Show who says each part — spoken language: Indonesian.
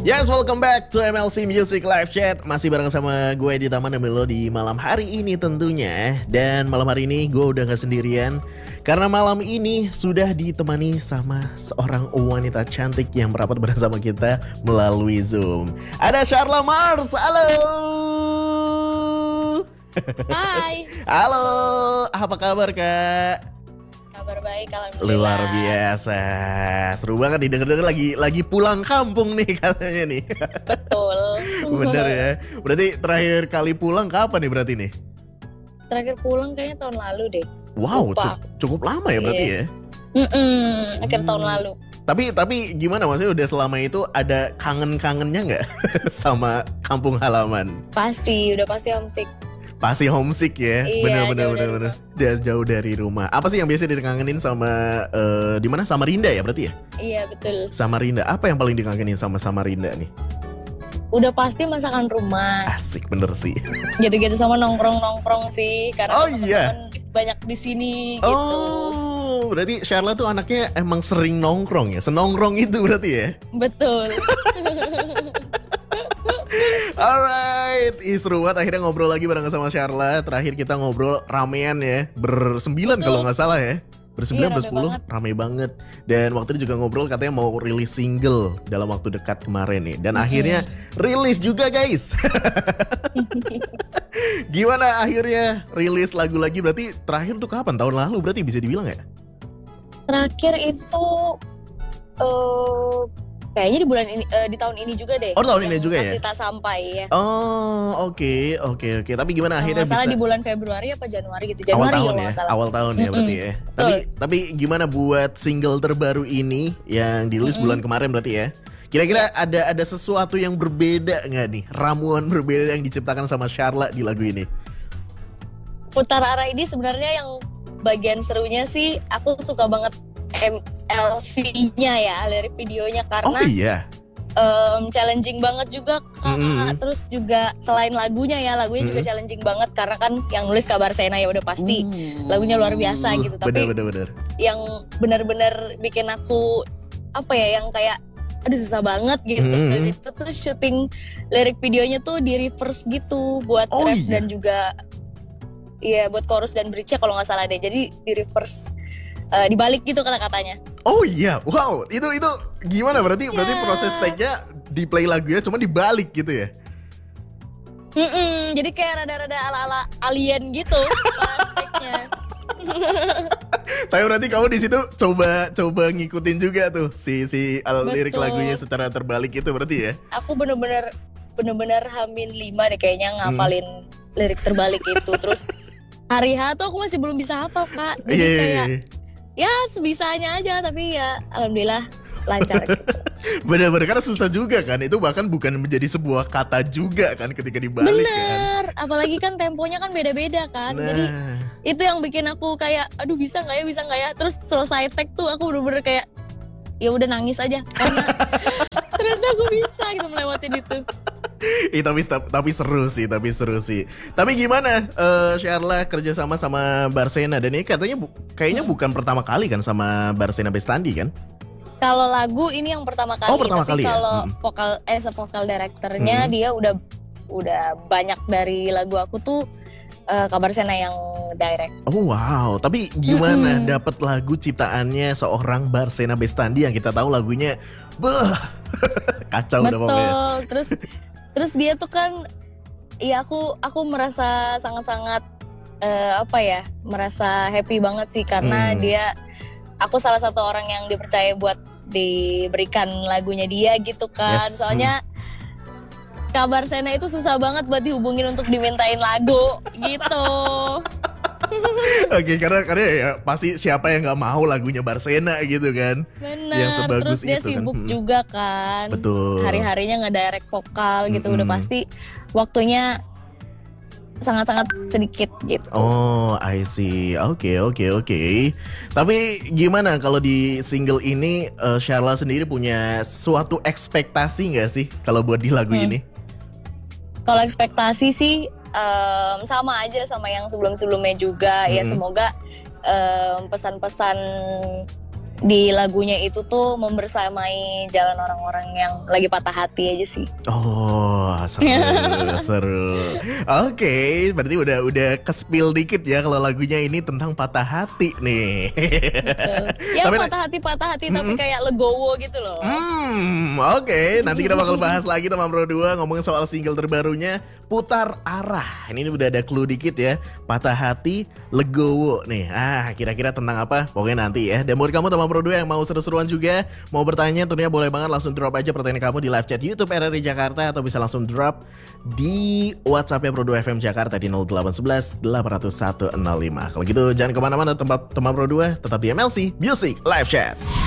Speaker 1: Yes, welcome back to MLC Music Live Chat. Masih bareng sama gue di Taman Melo di malam hari ini tentunya. Dan malam hari ini gue udah gak sendirian, karena malam ini sudah ditemani sama seorang wanita cantik yang merapat bersama kita melalui Zoom. Ada Sharla Mars, halo.
Speaker 2: Hai.
Speaker 1: Halo, apa kabar Kak?
Speaker 2: Kabar baik, alhamdulillah.
Speaker 1: Luar biasa, seru banget nih denger-denger lagi pulang kampung nih katanya nih.
Speaker 2: Betul.
Speaker 1: Bener ya. Berarti terakhir kali pulang kapan nih berarti nih?
Speaker 2: Terakhir pulang kayaknya tahun lalu deh.
Speaker 1: Wow,
Speaker 2: Lupa.
Speaker 1: cukup lama ya berarti ya.
Speaker 2: Akhir tahun lalu.
Speaker 1: Tapi gimana, maksudnya udah selama itu ada kangen-kangennya nggak sama kampung halaman?
Speaker 2: Udah pasti homesick.
Speaker 1: Pasti homesick ya.
Speaker 2: Iya,
Speaker 1: Bener. Dia jauh dari rumah. Apa sih yang biasa dikangenin sama di mana? Samarinda ya berarti ya?
Speaker 2: Iya, betul.
Speaker 1: Samarinda. Apa yang paling dikangenin sama Samarinda nih?
Speaker 2: Udah pasti masakan rumah.
Speaker 1: Asik bener sih.
Speaker 2: Gitu-gitu sama nongkrong-nongkrong sih, karena
Speaker 1: Oh, iya.
Speaker 2: teman-teman banyak di sini gitu.
Speaker 1: Oh, berarti Sharla tuh anaknya emang sering nongkrong ya? Senongkrong itu berarti ya?
Speaker 2: Betul.
Speaker 1: Alright, seru banget akhirnya ngobrol lagi bareng sama Sharla. Terakhir kita ngobrol ramean ya, bersembilan kalau nggak salah ya. Bersembilan,
Speaker 2: Iya,
Speaker 1: bersepuluh, rame banget. Dan waktu itu juga ngobrol katanya mau rilis single dalam waktu dekat kemarin nih. Dan akhirnya rilis juga guys. Gimana akhirnya rilis lagu lagi? Berarti terakhir tuh kapan? Tahun lalu berarti bisa dibilang ya?
Speaker 2: Terakhir itu kayaknya di bulan ini, di tahun ini juga deh.
Speaker 1: Oh, tahun ini juga ya?
Speaker 2: Masih tak sampai ya.
Speaker 1: Oh, oke. Tapi gimana akhirnya
Speaker 2: masalah
Speaker 1: bisa
Speaker 2: di bulan Februari apa Januari gitu.
Speaker 1: awal
Speaker 2: Januari
Speaker 1: tahun ya?
Speaker 2: masalah.
Speaker 1: Awal tahun ya berarti ya. Tapi gimana buat single terbaru ini yang dirilis bulan kemarin berarti ya? Kira-kira ada sesuatu yang berbeda nggak nih? Ramuan berbeda yang diciptakan sama Sharla di lagu ini?
Speaker 2: Putar arah ini sebenarnya yang bagian serunya sih aku suka banget MLV-nya ya, lirik videonya, karena
Speaker 1: Oh iya.
Speaker 2: challenging banget juga Kak. Terus juga selain lagunya juga challenging banget, karena kan yang nulis Kabar Sena ya udah pasti lagunya luar biasa gitu. Tapi
Speaker 1: bener.
Speaker 2: yang benar-benar bikin aku yang kayak aduh susah banget gitu. Itu tuh syuting lirik videonya tuh di reverse gitu buat rap dan juga buat chorus dan bridge-nya kalau nggak salah deh. Jadi di reverse, dibalik gitu kata-katanya.
Speaker 1: Oh iya, wow, itu gimana berarti proses take-nya di play lagunya cuma dibalik gitu ya?
Speaker 2: Jadi kayak rada-rada ala-ala alien gitu pas take-nya.
Speaker 1: Tapi berarti kamu di situ coba ngikutin juga tuh si lirik lagunya secara terbalik itu berarti ya?
Speaker 2: Aku bener-bener hamin 5 deh kayaknya ngafalin lirik terbalik itu. Terus hari H tuh aku masih belum bisa hafal Kak. Jadi kayak ya sebisanya aja, tapi ya alhamdulillah lancar gitu.
Speaker 1: Bener-bener karena susah juga kan, itu bahkan bukan menjadi sebuah kata juga kan ketika dibalik.
Speaker 2: Bener, apalagi kan temponya kan beda-beda kan. Jadi itu yang bikin aku kayak aduh bisa nggak ya. Terus selesai tag tuh aku bener-bener kayak ya udah nangis aja karena ternyata aku bisa gitu melewatin itu.
Speaker 1: Tapi seru sih. Tapi gimana Sharla kerjasama sama Barsena, dan ini kayaknya bukan pertama kali kan sama Barsena Bestandi kan?
Speaker 2: Kalau lagu ini yang pertama kali.
Speaker 1: Oh, pertama kali ya?
Speaker 2: Kalau vokal directornya dia udah banyak dari lagu aku tuh Kabar Sena yang direct.
Speaker 1: Oh wow, tapi gimana dapat lagu ciptaannya seorang Barsena Bestandi yang kita tahu lagunya kacau udah pokoknya.
Speaker 2: Betul. Terus dia tuh kan ya aku merasa sangat-sangat merasa happy banget sih, karena aku salah satu orang yang dipercaya buat diberikan lagunya dia gitu kan. Soalnya Kabar Sena itu susah banget buat dihubungin untuk dimintain lagu gitu.
Speaker 1: Oke, karena ya pasti siapa yang nggak mau lagunya Barsena gitu kan.
Speaker 2: Bener,
Speaker 1: yang sebagus
Speaker 2: terus dia
Speaker 1: itu
Speaker 2: sibuk
Speaker 1: kan.
Speaker 2: juga kan.
Speaker 1: Betul.
Speaker 2: Hari-harinya ngedirect vokal gitu, udah pasti waktunya sangat-sangat sedikit gitu.
Speaker 1: Oh, I see. Oke. Tapi gimana kalau di single ini Sharla sendiri punya suatu ekspektasi nggak sih kalau buat di lagu ini?
Speaker 2: Kalau ekspektasi sih sama aja sama yang sebelum-sebelumnya juga. Ya semoga pesan-pesan di lagunya itu tuh membersamai jalan orang-orang yang lagi patah hati aja sih.
Speaker 1: Oh, seru, seru. Oke, berarti udah ke-spill dikit ya kalau lagunya ini tentang patah hati nih.
Speaker 2: Ya patah hati tapi kayak legowo gitu loh.
Speaker 1: Oke, nanti kita bakal bahas lagi teman Pro 2 ngomongin soal single terbarunya Putar Arah. Ini udah ada clue dikit ya. Patah hati, legowo nih. Kira-kira tentang apa? Pokoknya nanti ya. Dan buat kamu teman Pro 2 yang mau seru-seruan juga, mau bertanya tentunya boleh banget langsung drop aja pertanyaan kamu di live chat YouTube RRI Jakarta atau bisa langsung drop di WhatsApp-nya Pro 2 FM Jakarta di 0811 801 05. Kalau gitu jangan kemana-mana teman Pro 2, tetap di MLC Music Live Chat.